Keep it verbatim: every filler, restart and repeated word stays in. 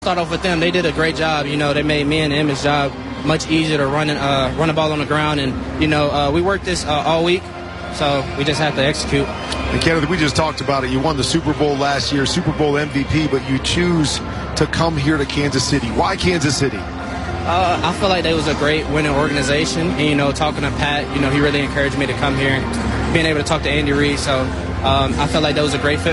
Start off with them. They did a great job. You know, they made me and Emmett's job much easier to run and uh, run the ball on the ground. And you know, uh, we worked this uh, all week, so we just have to execute. And Kenneth, we just talked about it. You won the Super Bowl last year, Super Bowl M V P, but you choose to come here to Kansas City. Why Kansas City? Uh, I feel like they was a great winning organization. And you know, talking to Pat, you know, he really encouraged me to come here. And being able to talk to Andy Reid, so um, I felt like that was a great fit.